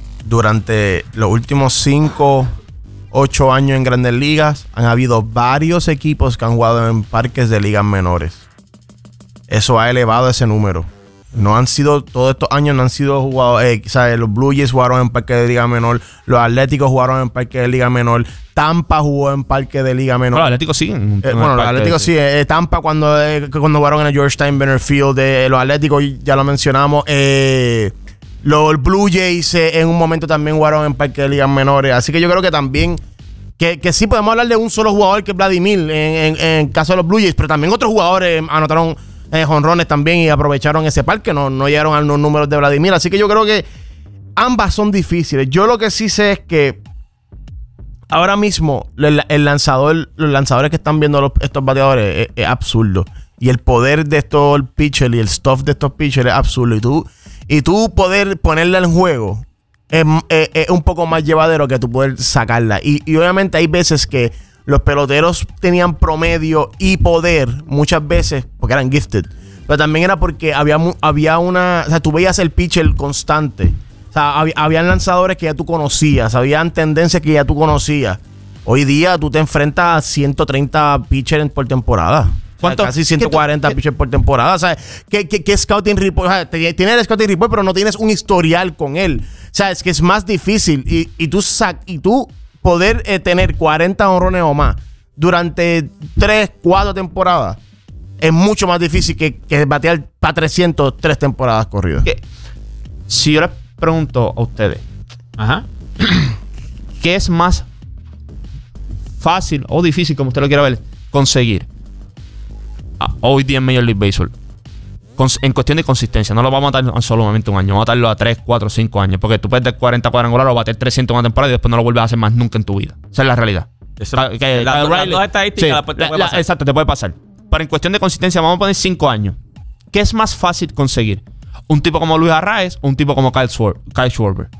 Durante los últimos cinco, ocho años en Grandes Ligas, han habido varios equipos que han jugado en parques de ligas menores. Eso ha elevado ese número. No han sido, todos estos años no han sido jugados. Eh, ¿sabes? Los Blue Jays jugaron en parque de liga menor. Los Atléticos jugaron en parque de liga menor. Tampa jugó en parque de liga menor. Los Atléticos siguen. Eh, bueno, los Atléticos sí. Eh, Tampa cuando, eh, cuando jugaron en el George Steinbrenner Field. Eh, los Atléticos, ya lo mencionamos. Eh, Los Blue Jays eh, en un momento también jugaron en parque de ligas menores. Así que yo creo que también, que, que sí podemos hablar de un solo jugador que es Vladimir en, en, en caso de los Blue Jays, pero también otros jugadores anotaron eh, jonrones también y aprovecharon ese parque, no, no llegaron a los números de Vladimir. Así que yo creo que ambas son difíciles. Yo lo que sí sé es que ahora mismo el, el lanzador, los lanzadores que están viendo los, estos bateadores es, es absurdo. Y el poder de estos pitchers y el stuff de estos pitchers es absurdo. Y tú, y tú poder ponerla en juego es, es, es un poco más llevadero que tú poder sacarla. Y, y obviamente hay veces que los peloteros tenían promedio y poder muchas veces porque eran gifted. Pero también era porque había, había una... O sea, tú veías el pitcher constante. O sea, hab, habían lanzadores que ya tú conocías. Habían tendencias que ya tú conocías. Hoy día tú te enfrentas a ciento treinta pitchers por temporada. ¿Cuánto? O sea, casi ciento cuarenta pitchers por temporada. O sea, ¿qué, qué, qué scouting report? O sea, tienes el scouting report, pero no tienes un historial con él. O sea, es que es más difícil. Y, y, tú, sac, y tú poder eh, tener cuarenta honrones o más durante tres, cuatro temporadas es mucho más difícil que, que batear para trescientos tres temporadas corridas. ¿Qué? Si yo les pregunto a ustedes, Ajá. ¿qué es más fácil o difícil, como usted lo quiera ver, conseguir hoy día en Major League Baseball? Cons- en cuestión de consistencia, no lo vamos a matar en solamente un año, vamos a matarlo a tres, cuatro, cinco años, porque tú puedes dar cuarenta cuadrangulares o bater trescientos en una temporada y después no lo vuelves a hacer más nunca en tu vida. Esa es la realidad. Eso, la, que, la, la, las dos estadísticas sí, la, te la, puede la, pasar. exacto, te puede pasar. Pero en cuestión de consistencia, vamos a poner cinco años. ¿Qué es más fácil conseguir? ¿Un tipo como Luis Arraez o un tipo como Kyle, Schwar- Kyle Schwarber?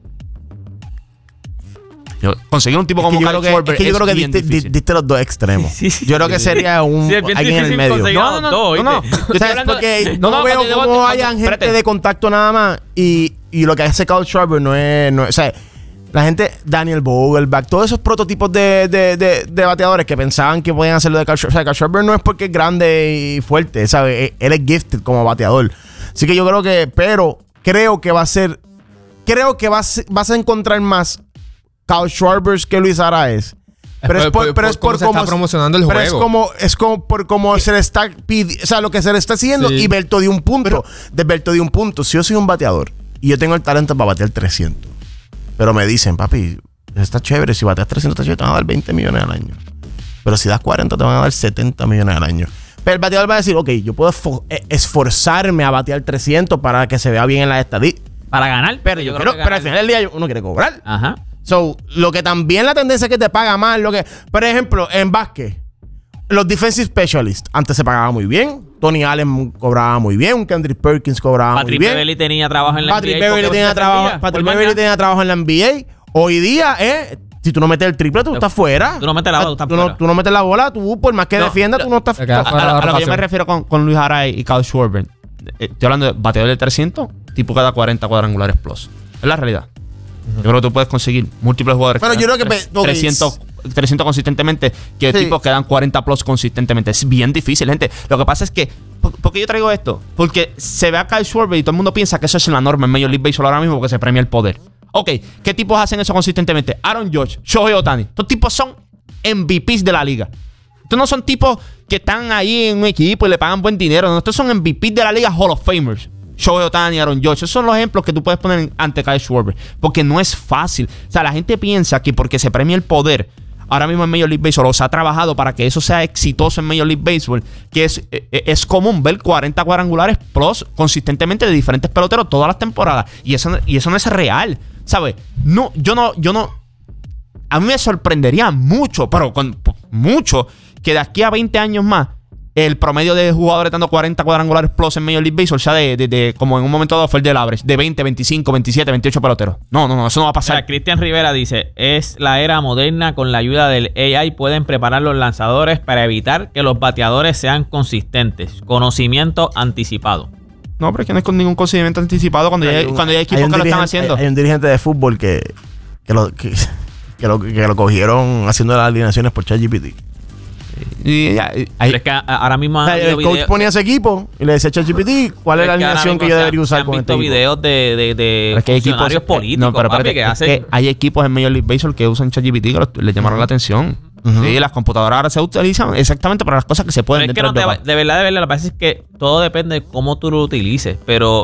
Yo, conseguir un tipo es como que Kyle que, Schwarber es que yo es creo que bien diste, difícil. diste los dos extremos. Sí, sí. Yo creo que sería un Sí, es bien alguien en el difícil medio. conseguir No, a no, los no, dos, no, no. ¿oíste? Yo estoy ¿Sabes? hablando Porque de- no, no, no, veo cuando- cómo cuando- hayan gente espérate. de contacto nada más y, y lo que hace Kyle Schwarber no es, no es... O sea, la gente, Daniel Vogelbach, todos esos prototipos de, de, de, de bateadores que pensaban que podían hacerlo de Kyle Schwarber. O sea, Kyle Schwarber no es porque es grande y fuerte, ¿sabes? Él es gifted como bateador. Así que yo creo que... Pero creo que va a ser... Creo que vas, vas a encontrar más Kyle Schwarbers que Luis Arraez. Pero es por, pero es por cómo se está promocionando el pero juego. es como es como por como se le está pidi- o sea, lo que se le está haciendo. Sí. Y Berto de un punto, de Berto de un punto. Si yo soy un bateador y yo tengo el talento para batear trescientos, pero me dicen, papi, está chévere, si bateas trescientos, está chévere, te van a dar veinte millones al año. Pero si das cuarenta, te van a dar setenta millones al año. Pero el bateador va a decir, ok, yo puedo esfo- esforzarme a batear trescientos para que se vea bien en las estadísticas. Para ganar, Pero, yo quiero, pero al final del día uno quiere cobrar. Ajá. So, lo que también la tendencia es que te paga más. Lo que, por ejemplo, en básquet, los defensive specialists antes se pagaba muy bien. Tony Allen cobraba muy bien. Un Kendrick Perkins cobraba Patrick muy bien. Beverly tenía trabajo en la Patrick N B A. Beverly porque tenía se trabajo, defendía Patrick por Beverly manga. tenía trabajo en la N B A. Hoy día, eh, si tú no metes el triple, tú estás fuera. Tú no metes la bola, tú estás tú no, fuera. tú no metes la bola, tú por más que No, defiendas, tú no estás te quedas A, fuera a- de la a lo que yo rotación. me refiero con, con Luis Arraez y Kyle Schwarber, eh, estoy hablando de bateador de trescientos, tipo cada cuarenta cuadrangulares plus. Es la realidad. Yo creo que tú puedes conseguir múltiples jugadores. Pero que yo dan creo que tres- pe- ok, trescientos, trescientos consistentemente, que Sí. tipos que dan cuarenta plus consistentemente. Es bien difícil, gente. Lo que pasa es que, ¿por, por qué yo traigo esto? Porque se ve a Kyle Schwarber y todo el mundo piensa que eso es la norma en Major League Baseball ahora mismo porque se premia el poder. Ok, ¿qué tipos hacen eso consistentemente? Aaron Judge, Shohei Ohtani. Estos tipos son M V Ps de la liga. Estos no son tipos que están ahí en un equipo y le pagan buen dinero. No, estos son M V Ps de la liga, Hall of Famers. Shohei Ohtani, Aaron Judge. Esos son los ejemplos que tú puedes poner ante Kyle Schwarber. Porque no es fácil. O sea, la gente piensa que porque se premia el poder, ahora mismo en Major League Baseball, o se ha trabajado para que eso sea exitoso en Major League Baseball, que es, eh, es común ver cuarenta cuadrangulares plus consistentemente de diferentes peloteros todas las temporadas. Y eso, y eso no es real. ¿Sabes? No, yo no, yo no. A mí me sorprendería mucho, pero con mucho, que de aquí a veinte años más, el promedio de jugadores dando cuarenta cuadrangulares plus en Major League Baseball ya de, de, de como en un momento dado fue el del average, de veinte, veinticinco, veintisiete, veintiocho peloteros. No, no, no, eso no va a pasar. Mira, Cristian Rivera dice, es la era moderna, con la ayuda del A I pueden preparar los lanzadores para evitar que los bateadores sean consistentes. Conocimiento anticipado. No, pero es que no es con ningún conocimiento anticipado cuando ya hay, un- cuando ya hay equipos hay un que lo están dirigente- haciendo. Hay, hay un dirigente de fútbol que, que, lo, que, que lo, que lo cogieron haciendo las alineaciones por ChatGPT. Y ya, y- Pero es que a- ahora mismo O han sea, habido el coach videos- ponía ese equipo y le decía a ChatGPT cuál es la es que ahora alineación mismo que yo se debería han- usar se han con visto este equipo. videos de, de, de Pero es que hay equipos, funcionarios eh, políticos, no, pero papi, espérate, que es hacen... que hay equipos en Major League Baseball que usan ChatGPT que lo- le llamaron la atención. Sí, las computadoras ahora se utilizan exactamente para las cosas que se pueden Pero es que dentro no te del va- juego. de verdad, de verdad, lo que pasa es que todo depende de cómo tú lo utilices. Pero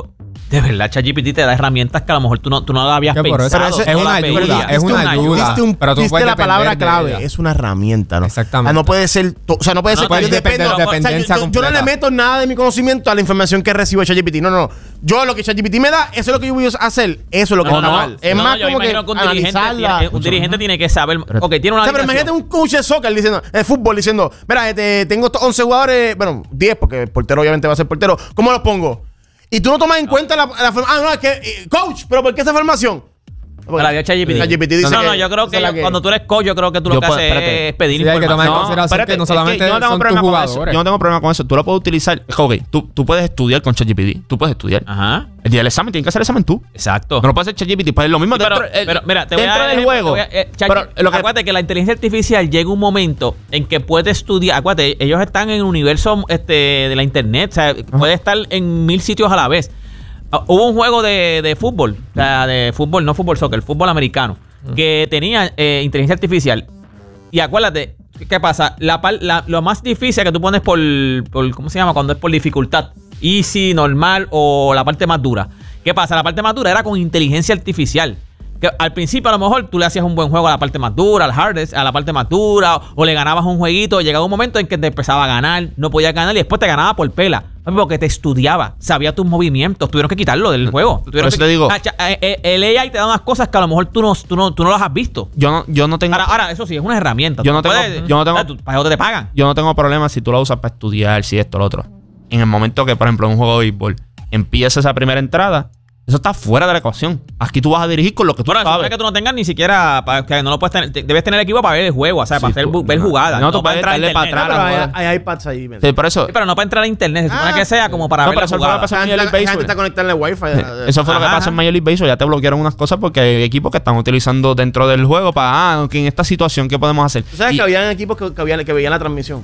de verdad ChatGPT te da herramientas que a lo mejor tú no, tú no lo habías Que por eso- pensado. pero eso es tú una las ayuda, veías. es una ayuda. Diste un- pero tú diste puedes la palabra depender de clave. ella. Es una herramienta, ¿no? Exactamente. Ah, no puede ser, to- o sea, no puede No ser que puedes yo dependa. depender- o sea, yo- dependencia yo, yo no le completa. meto nada de mi conocimiento a la información que recibo de ChatGPT. No, no, no. Yo lo que ChatGPT me da, eso es lo que yo voy a hacer. Eso es lo que No, está no, mal. Es no, más yo me como que imagino que un dirigente, analizarla. tiene, un dirigente tiene que saber. Ok, tiene una O sea, pero alineación. imagínate un coach de soccer diciendo, de fútbol diciendo, mira, este, tengo estos once jugadores, bueno, diez, porque el portero obviamente va a ser portero. ¿Cómo los pongo? Y tú no tomas en cuenta la, la forma. Ah, no, es que, eh, coach, pero ¿por qué esa formación? Te la dio ChatGPT. ChatGPT dice no, no, que yo creo esa es la que, que- cuando tú eres coach, yo creo que tú Yo lo que puedo- haces espérate. es pedir Sí, hay que tomar en información. consideración espérate, que no es que solamente yo no tengo son tus problema con eso. jugadores. Yo no tengo problema con eso. Tú lo puedes utilizar. Ok, tú, tú puedes estudiar con ChatGPT. Tú puedes estudiar. Ajá. El día del examen tienes que hacer el examen tú. Exacto. No lo puedes hacer ChatGPT. Pues es lo mismo Sí, pero, dentro, el- pero, mira, te voy dentro a dar del ejemplo, juego. te voy a- eh, Chat- pero lo que, acuérdate que la inteligencia artificial llega un momento en que puede estudiar. Acuérdate, ellos están en el universo este, de la internet. O sea, puede estar en mil sitios a la vez. Uh, hubo un juego de, de fútbol, o sea, de fútbol, no fútbol soccer, fútbol americano, que tenía eh, inteligencia artificial. Y acuérdate, ¿qué pasa? La, par- la- lo más difícil que tú pones por, por, ¿cómo se llama? Cuando es por dificultad. Easy, normal o la parte más dura. ¿Qué pasa? La parte más dura era con inteligencia artificial. Que al principio a lo mejor tú le hacías un buen juego a la parte más dura, al hardest, a la parte más dura, o, o le ganabas un jueguito, llegaba un momento en que te empezaba a ganar, no podías ganar y después te ganaba por pela. Porque te estudiaba, sabía tus movimientos, tuvieron que quitarlo del juego. Por Tuvieron eso que- te digo. Ah, cha- eh, eh, el A I te da unas cosas que a lo mejor tú no, tú no, tú no las has visto. yo no, yo no tengo. Ahora, ahora, eso sí, es una herramienta. Yo Tú no tengo- puedes- yo no tengo- ah, tú- para eso te pagan. Yo no tengo problema si tú lo usas para estudiar, si esto, lo otro. En el momento que, por ejemplo, en un juego de béisbol empieza esa primera entrada, eso está fuera de la ecuación. Aquí tú vas a dirigir con lo que tú Bueno, supone sabes. que tú no tengas ni siquiera, para, que no lo puedes tener, te- debes tener equipo para ver el juego, o sea, para Sí, hacer, tú- ver no, jugadas. no, tú para puedes entrar a darle para internet. atrás. Pero la hay, hay iPads ahí. ¿verdad? Sí, por eso. Sí, pero no para entrar a internet, se supone Ah, que sea como para no, ver pero la eso fue lo que jugada. pasó en La Major gente, League la gente Baseball. está conectada en el Wi-Fi. Eso fue lo que Ajá, pasó en ajá. Major League Baseball. Ya te bloquearon unas cosas porque hay equipos que están utilizando dentro del juego para, ah, que en esta situación, ¿qué podemos hacer? Tú sabes Y- que habían equipos que, que, habían, que veían la transmisión.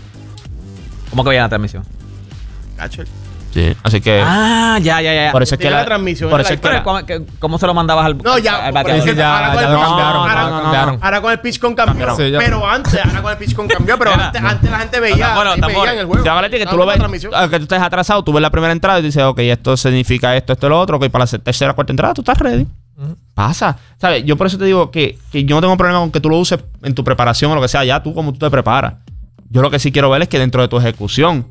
¿Cómo que veía la transmisión? Cacho. Sí, así que. Ah, ya, ya, ya. por eso es que Tiene la, la transmisión Por en eso el es que Pero, la- ¿cómo, que- ¿cómo se lo mandabas al, No, ya. al por bateador? eso Sí, ya- ahora con ya el lo pitch- cambiaron, ahora- ya lo no, no, cambiaron. Ahora con el pitch con cambió. Sí, ya- Pero antes, ahora con el pitch con cambió. Pero Mira, antes, no. antes la gente veía, Bueno, ahí tambores. veía en el juego. Te hago que tú Estaba lo en la ves, transmisión. aunque tú estés atrasado, tú ves la primera entrada y dices, ok, esto significa esto, esto y lo otro, ok, para la tercera, cuarta entrada tú estás ready. Pasa. ¿Sabes? Yo por eso te digo que, que yo no tengo problema con que tú lo uses en tu preparación o lo que sea, ya tú como tú te preparas. Yo lo que sí quiero ver es que dentro de tu ejecución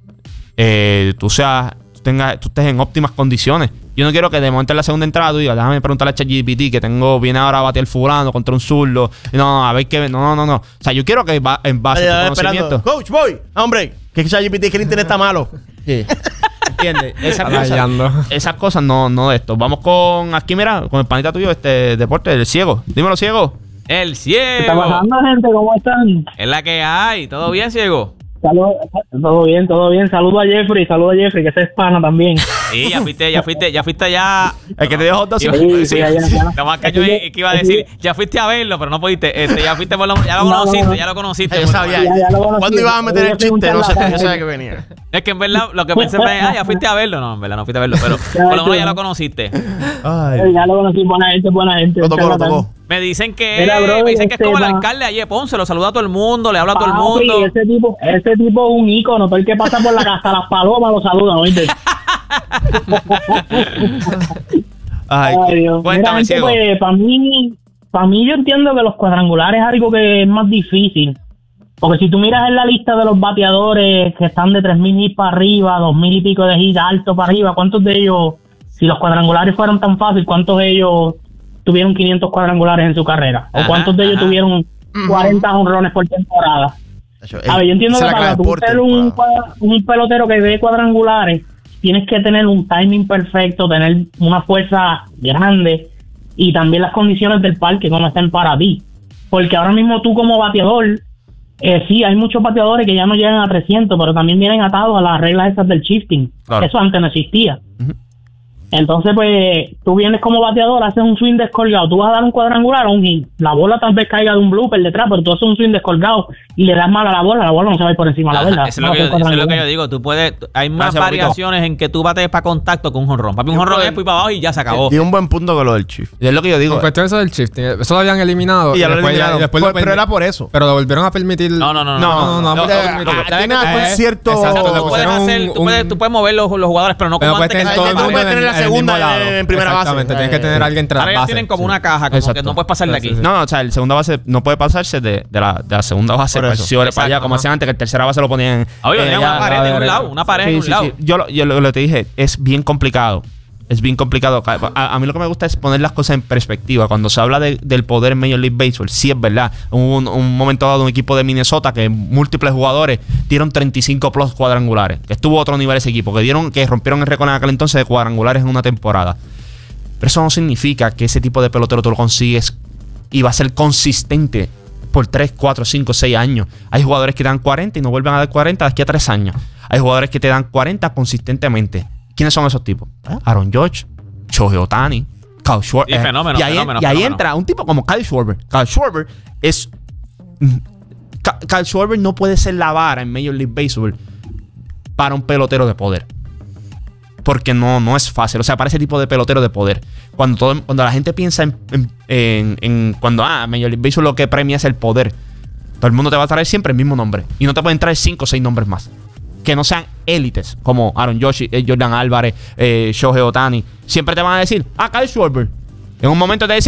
eh, tú seas, tú tengas, tú estés en óptimas condiciones. Yo no quiero que de momento en la segunda entrada tú digas, déjame preguntarle a ChatGPT que tengo, viene ahora a batear fulano contra un zurdo. No, no, a ver qué. No, no, no, no. O sea, yo quiero que va en base Ay, a ay, tu esperando. conocimiento. Coach, voy. Hombre, que ChatGPT que el internet está malo. Sí. ¿Entiendes? Esas Está rayando. cosas, esas cosas no, no de esto. Vamos con aquí, mira, con el panita tuyo, este deporte, el ciego. Dímelo, ciego. El ¿Qué ciego. está pasando, gente? ¿Cómo están? Es la que hay. ¿Todo bien, ciego? Saludos, todo bien, todo bien. Saludos a Jeffrey, saludos a Jeffrey, que ese es pana también. Sí, ya fuiste, ya fuiste, ya fuiste ya. El que te dio hot dog. Iba- Sí, sí, sí, allá, allá. Lo más que yo i- que iba a decir, ya fuiste a verlo, pero no pudiste. Este, ya fuiste por lo, ya lo No, no, conociste, no. ya lo conociste. Yo sabía. Ya, ya lo conocí. ¿Cuándo ibas a meter el Yo soy un chiste? No sé, charlatán. yo sabía que venía. Es que en verdad lo que pensé fue, ah, ya fuiste a verlo. No, en verdad no fuiste a verlo, pero por lo menos ya lo conociste. Ay, ya lo conocí, buena gente, buena gente. Lo tocó, lo charlatán. tocó. Me dicen que, Mira, bro, me dicen que es este, como el va. alcalde allí de Ponce, lo saluda a todo el mundo, le habla a todo el Papi, mundo. ese tipo, ese tipo es un ícono, todo el que pasa por la casa, las palomas lo saludan, ¿oíste? Ay, Ay, Dios. cuéntame, Mira, gente, ciego. pues, para mí, para mí yo entiendo que los cuadrangulares es algo que es más difícil. Porque si tú miras en la lista de los bateadores que están de tres mil hits para arriba, dos mil y pico de hits alto para arriba, ¿cuántos de ellos, si los cuadrangulares fueron tan fácil, cuántos de ellos tuvieron quinientos cuadrangulares en su carrera? ¿O Ajá, cuántos de ellos ajá. tuvieron cuarenta honrones por temporada? Ey, A ver, yo entiendo esa que es la para clave tú por ser un, temporada. cuadra- un pelotero que dé cuadrangulares, tienes que tener un timing perfecto, tener una fuerza grande y también las condiciones del parque como estén para ti. Porque ahora mismo tú como bateador, eh, sí, hay muchos bateadores que ya no llegan a trescientos, pero también vienen atados a las reglas esas del shifting. Claro. Eso antes no existía. Ujú. Entonces, pues, tú vienes como bateador, haces un swing descolgado, tú vas a dar un cuadrangular o un hit. La bola tal vez caiga de un blooper detrás, pero tú haces un swing descolgado y le das mal a la bola, la bola no se va a ir por encima, la Ajá, verdad. eso, es lo que yo, eso es lo que yo digo. Tú puedes, hay más Gracias, Pablito. variaciones en que tú bates para contacto con un jonrón. Papi, un jonrón es fui para abajo y ya se acabó. Dio un buen punto con lo del Chief. Y es lo que yo digo. En cuestión de eso del shifting, eso lo habían eliminado. Y ya lo después eliminaron. después Pues, lo pero permi- era por eso. Pero lo volvieron a permitir. No, no, no, no. No, no, no. No, porque- no, ah, no, ah, Tiene eh, algún cierto... exacto, le Tú puedes, pusieron hacer, un- tú, puedes, un- tú puedes mover los, los jugadores, pero no Pero como puedes antes que tener se todo el tú mundo puedes en tener el, la el segunda mismo lado. en, en primera base. Exactamente, tienes que tener a alguien entre las Ahora ya bases. tienen como Sí. una caja, como Exacto. que no puedes pasar de aquí. Sí, sí. No, o sea, el segunda base no puede pasarse de, de, la, de la segunda base Por para eso. el cierre para allá, Exacto, como ajá. hacían antes, que el tercera base lo ponían. Oye, eh, tenía ya- una pared en un lado, una pared Sí, en un sí, lado. sí. Yo, lo, yo lo, lo te dije, es bien complicado. Es bien complicado. A, a mí lo que me gusta es poner las cosas en perspectiva. Cuando se habla de, del poder en Major League Baseball, sí es verdad. Hubo un, un momento dado un equipo de Minnesota que múltiples jugadores dieron treinta y cinco plus cuadrangulares. Que estuvo a otro nivel ese equipo. Que dieron, que rompieron el récord en aquel entonces de cuadrangulares en una temporada. Pero eso no significa que ese tipo de pelotero tú lo consigues y va a ser consistente por tres, cuatro, cinco, seis años. Hay jugadores que te dan cuarenta y no vuelven a dar cuarenta de aquí a tres años. Hay jugadores que te dan cuarenta consistentemente. ¿Quiénes son esos tipos? Aaron Judge, Shohei Ohtani, Kyle Schwarber. Y fenómeno, y ahí, fenómeno, y ahí fenómeno. entra un tipo como Kyle Schwarber. Kyle Schwarber es... Ka- Kyle Schwarber no puede ser la vara en Major League Baseball para un pelotero de poder. Porque no, no es fácil. O sea, para ese tipo de pelotero de poder. Cuando, todo, cuando la gente piensa en, en, en, en cuando ah, Major League Baseball lo que premia es el poder. Todo el mundo te va a traer siempre el mismo nombre. Y no te pueden traer cinco o seis nombres más. Que no sean élites. Como Aaron Judge, eh, Jordan Álvarez, eh, Shohei Ohtani. Siempre te van a decir, ah, Kyle Schwarber. En un momento te dicen